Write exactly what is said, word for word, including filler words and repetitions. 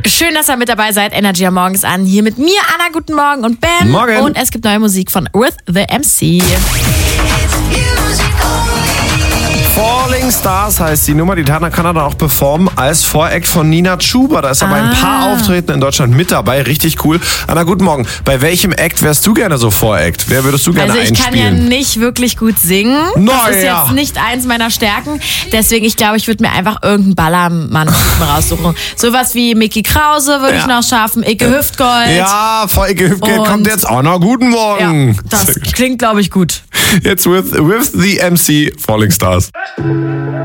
Schön, dass ihr mit dabei seid. Energy am Morgens an. Hier mit mir, Anna, guten Morgen und Ben. Morgen. Und es gibt neue Musik von With the M C. Falling Stars heißt die Nummer. Die Tana kann er dann auch performen als Voract von Nina Chuba. Da ist er bei ein paar Ah. Auftritten in Deutschland mit dabei. Richtig cool. Anna, guten Morgen. Bei welchem Act wärst du gerne so Voract? Wer würdest du gerne Also ich kann ja einspielen? nicht wirklich gut singen. Na Das ist ja. jetzt nicht eins meiner Stärken. Deswegen, ich glaube, ich würde mir einfach irgendeinen Ballermann-Typen raussuchen. Sowas wie Mickey Krause würde Ja. ich noch schaffen. Icke Hüftgold. Ja, voll Hüftgeld Und- kommt jetzt. Anna, guten Morgen. Ja, das klingt, glaube ich, gut. Jetzt with, with the M C Falling Stars.